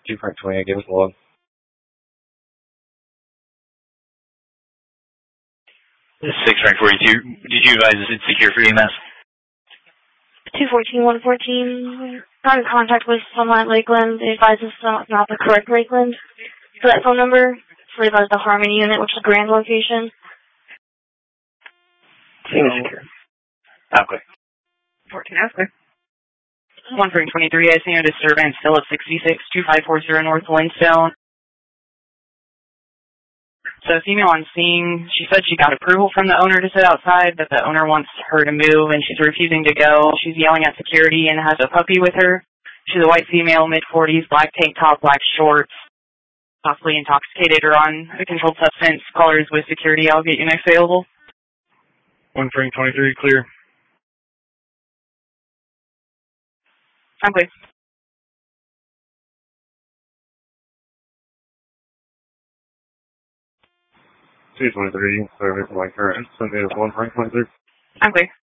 2 Frank 28, give us a log. 6 Frank 42, did you advise it's secure for EMS? 214, 114, got in contact with someone at Lakeland. They advised us not the correct Lakeland for that phone number. So they advised the Harmony unit, which is the Grand location. Secure. Okay. 14, okay. 1 Frank 23, I see a disturbance still at 66, 2540 North Windstone. So female on scene, she said she got approval from the owner to sit outside, but the owner wants her to move, and she's refusing to go. She's yelling at security and has a puppy with her. She's a white female, mid-40s, black tank top, black shorts, possibly intoxicated or on a controlled substance. Callers with security, I'll get you next available. 1 Frank 23, clear. I'm clear. 223, service my current. Sunday is 1 Frank 23. I'm clear.